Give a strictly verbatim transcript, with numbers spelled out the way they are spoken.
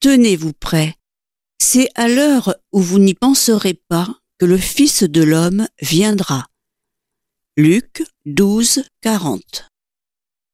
tenez-vous prêts. C'est à l'heure où vous n'y penserez pas que le Fils de l'homme viendra. Luc douze, quarante.